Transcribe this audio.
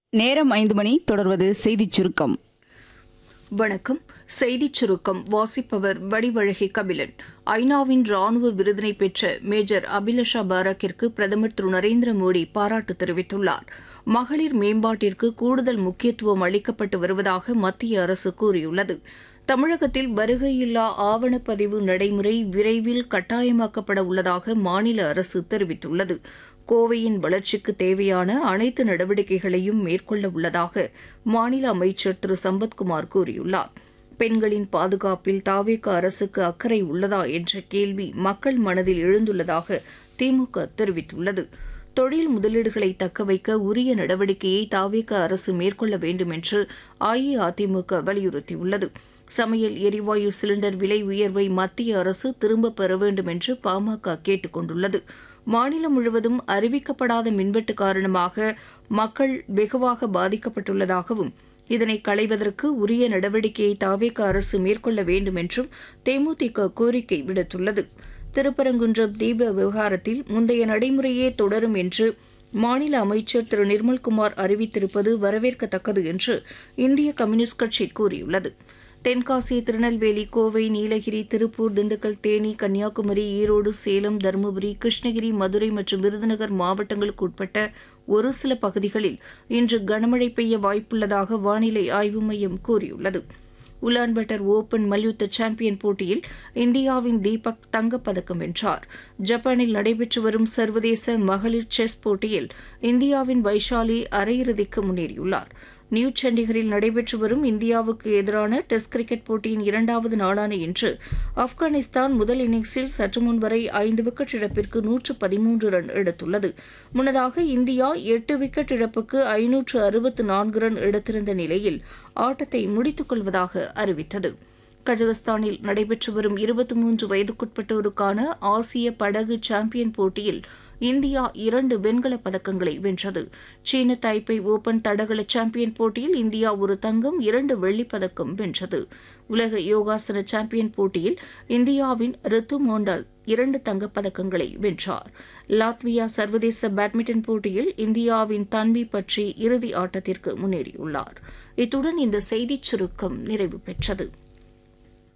நேரம் 5 மணி. தொடர்வது செய்திச் சுருக்கம். வணக்கம். செய்திச் சுருக்கம் வாசிப்பவர் வடிவழகி கபிலன். ஐநாவின் ராணுவ விருதினை பெற்ற மேஜர் அபிலஷா பாராக்கிற்கு பிரதமர் திரு நரேந்திர மோடி பாராட்டு தெரிவித்துள்ளார். மகளிர் மேம்பாட்டிற்கு கூடுதல் முக்கியத்துவம் அளிக்கப்பட்டு வருவதாக மத்திய அரசு கூறியுள்ளது. தமிழகத்தில் வருகையில்லா ஆவணப்பதிவு நடைமுறை விரைவில் கட்டாயமாக்கப்பட உள்ளதாக மாநில அரசு தெரிவித்துள்ளது. கோவையின் வளர்ச்சிக்கு தேவையான அனைத்து நடவடிக்கைகளையும் மேற்கொள்ள உள்ளதாக மாநில அமைச்சர் திரு சம்பத்குமார் கூறியுள்ளார். பெண்களின் பாதுகாப்பில் தாவேக அரசுக்கு அக்கறை உள்ளதா என்ற கேள்வி மக்கள் மனதில் எழுந்துள்ளதாக திமுக தெரிவித்துள்ளது. தொழில் முதலீடுகளை தக்கவைக்க உரிய நடவடிக்கையை தாவேக அரசு மேற்கொள்ள வேண்டும் என்று அஇஅதிமுக வலியுறுத்தியுள்ளது. சமையல் எரிவாயு சிலிண்டர் விலை உயர்வை மத்திய அரசு திரும்பப் பெற வேண்டும் என்று பாமக கேட்டுக் கொண்டுள்ளது. மாநிலம் முழுவதும் அறிவிக்கப்படாத மின்வெட்டு காரணமாக மக்கள் வெகுவாக பாதிக்கப்பட்டுள்ளதாகவும் இதனை களைவதற்கு உரிய நடவடிக்கையை தாவேக அரசு மேற்கொள்ள வேண்டும் என்றும் தேமுதிக கோரிக்கை விடுத்துள்ளது. திருப்பரங்குன்றம் தீப விவகாரத்தில் முந்தைய நடைமுறையே தொடரும் என்று மாநில அமைச்சர் திரு நிர்மல்குமார் அறிவித்திருப்பது வரவேற்கத்தக்கது என்று இந்திய கம்யூனிஸ்ட் கட்சி கூறியுள்ளது. தென்காசி, திருநெல்வேலி, கோவை, நீலகிரி, திருப்பூர், திண்டுக்கல், தேனி, கன்னியாகுமரி, ஈரோடு, சேலம், தருமபுரி, கிருஷ்ணகிரி, மதுரை மற்றும் விருதுநகர் மாவட்டங்களுக்கு உட்பட்ட ஒரு சில பகுதிகளில் இன்று கனமழை பெய்ய வாய்ப்புள்ளதாக வானிலை ஆய்வு மையம் கூறியுள்ளது. உலான்பட்டர் ஓபன் மல்யுத்த சாம்பியன் போட்டியில் இந்தியாவின் தீபக் தங்கப்பதக்கம் வென்றார். ஜப்பானில் நடைபெற்று வரும் சர்வதேச மகளிர் செஸ் போட்டியில் இந்தியாவின் வைஷாலி அரையிறுதிக்கு முன்னேறியுள்ளார். நியூ சண்டிகரில் நடைபெற்று வரும் இந்தியாவுக்கு எதிரான டெஸ்ட் கிரிக்கெட் போட்டியின் 2வது நாளான இன்று ஆப்கானிஸ்தான் முதல் இன்னிங்ஸில் சற்று முன் வரை 5 விக்கெட் இழப்பிற்கு 113 ரன் எடுத்துள்ளது. முன்னதாக இந்தியா 8 விக்கெட் இழப்புக்கு 564 ரன் எடுத்திருந்த நிலையில் ஆட்டத்தை முடித்துக் கொள்வதாக அறிவித்தது. கஜகஸ்தானில் நடைபெற்று வரும் 23 வயதுக்குட்பட்டோருக்கான ஆசிய படகு சாம்பியன் போட்டியில் இந்தியா 2 வெண்கலப் பதக்கங்களை வென்றது. சீன தைப்பை ஓபன் தடகள சாம்பியன் போட்டியில் இந்தியா 1 தங்கம் 2 வெள்ளிப் பதக்கம் வென்றது. உலக யோகாசன சாம்பியன் போட்டியில் இந்தியாவின் ரித்து மோண்டால் 2 தங்கப்பதக்கங்களை வென்றார். லாத்வியா சர்வதேச பேட்மிண்டன் போட்டியில் இந்தியாவின் தன்வி பற்றி இறுதி ஆட்டத்திற்கு முன்னேறியுள்ளார். இத்துடன் இந்த செய்திச் சுருக்கம் நிறைவு பெற்றது.